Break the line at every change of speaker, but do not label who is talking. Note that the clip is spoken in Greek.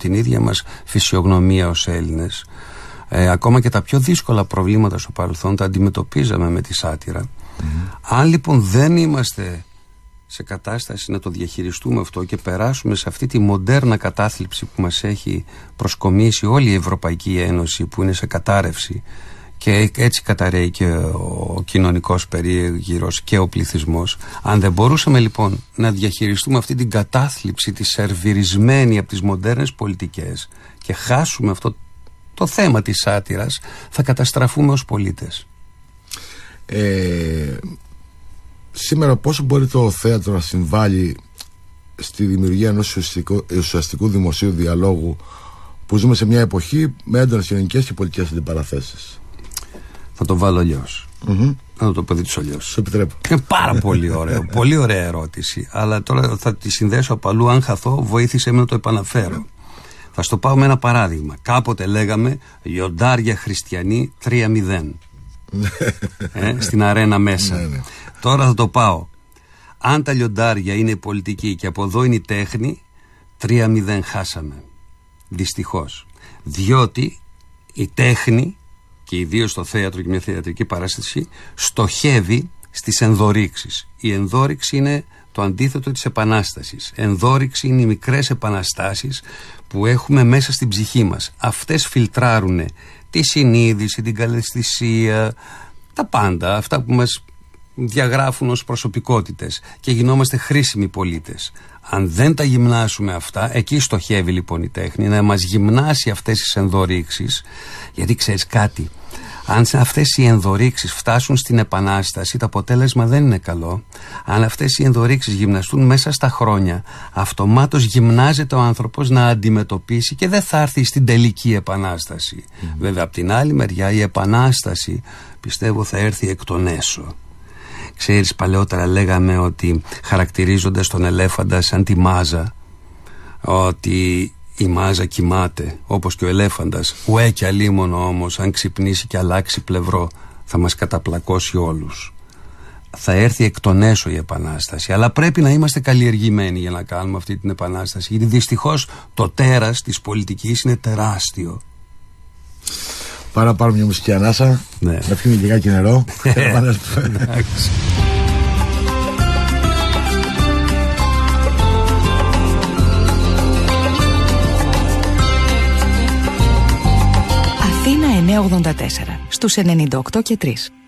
την ίδια μας φυσιογνωμία ως Έλληνες. Ακόμα και τα πιο δύσκολα προβλήματα στο παρελθόν τα αντιμετωπίζαμε με τη σάτυρα. Αν λοιπόν δεν είμαστε σε κατάσταση να το διαχειριστούμε αυτό και περάσουμε σε αυτή τη μοντέρνα κατάθλιψη που μας έχει προσκομίσει όλη η Ευρωπαϊκή Ένωση, που είναι σε κατάρρευση, και έτσι καταραίει και ο κοινωνικός περίγυρος και ο πληθυσμός, αν δεν μπορούσαμε λοιπόν να διαχειριστούμε αυτή την κατάθλιψη, τη σερβιρισμένη από τις μοντέρνες πολιτικές, και χάσουμε αυτό το θέμα της σάτυρας, θα καταστραφούμε ως πολίτες.
Σήμερα πόσο μπορεί το θέατρο να συμβάλλει στη δημιουργία ενός ουσιαστικού δημοσίου διαλόγου που ζούμε σε μια εποχή με έντονες κοινωνικές και πολιτικές αντιπαραθέσεις?
Θα το βάλω αλλιώς. Να το πω αλλιώς.
Σου επιτρέπω.
Είναι πάρα πολύ ωραίο. Πολύ ωραία ερώτηση. Αλλά τώρα θα τη συνδέσω από αλλού. Αν χαθώ, βοήθησε με να το επαναφέρω. Θα στο πάω με ένα παράδειγμα. Κάποτε λέγαμε λιοντάρια χριστιανοί 3-0. Στην αρένα μέσα. Τώρα θα το πάω. Αν τα λιοντάρια είναι η πολιτική και από εδώ είναι η τέχνη, 3-0 χάσαμε. Δυστυχώς. Διότι η τέχνη, και ιδίως στο θέατρο και μια θεατρική παράσταση, στοχεύει στις ενδορύξεις. Η ενδόρυξη είναι το αντίθετο της επανάστασης. Ενδόρυξη είναι οι μικρές επαναστάσεις που έχουμε μέσα στην ψυχή μας. Αυτές φιλτράρουν τη συνείδηση, την καλαισθησία, τα πάντα, αυτά που μας διαγράφουν ως προσωπικότητες, και γινόμαστε χρήσιμοι πολίτες. Αν δεν τα γυμνάσουμε αυτά, εκεί στοχεύει λοιπόν η τέχνη, να μας γυμνάσει αυτές τις ενδορύξεις, γιατί ξέρεις κάτι, αν αυτές οι ενδορύξεις φτάσουν στην επανάσταση, το αποτέλεσμα δεν είναι καλό. Αν αυτές οι ενδορύξεις γυμναστούν μέσα στα χρόνια, αυτομάτως γυμνάζεται ο άνθρωπος να αντιμετωπίσει και δεν θα έρθει στην τελική επανάσταση. Βέβαια, από την άλλη μεριά, η επανάσταση πιστεύω θα έρθει εκ των έσω. Ξέρεις, παλαιότερα λέγαμε ότι χαρακτηρίζοντας τον ελέφαντα σαν τη μάζα, ότι η μάζα κοιμάται όπως και ο ελέφαντας, ουέ κι αλίμονο όμως, αν ξυπνήσει και αλλάξει πλευρό θα μας καταπλακώσει όλους. Θα έρθει εκ των έσω η επανάσταση, αλλά πρέπει να είμαστε καλλιεργημένοι για να κάνουμε αυτή την επανάσταση, γιατί δυστυχώς το τέρας της πολιτικής είναι τεράστιο.
Πάρουμε μια μουσική ανάσα, να πιούμε λιγάκι νερό.
Αθήνα 984 στους 98 και 3.